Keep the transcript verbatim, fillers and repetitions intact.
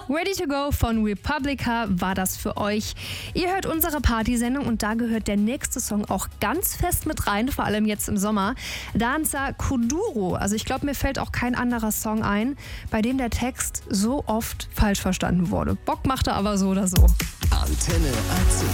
Ready to Go von Republica war das für euch. Ihr hört unsere Partysendung und da gehört der nächste Song auch ganz fest mit rein, vor allem jetzt im Sommer. Danza Kuduro. Also ich glaube, mir fällt auch kein anderer Song ein, bei dem der Text so oft falsch verstanden wurde. Bock macht er aber so oder so. Antenne A C.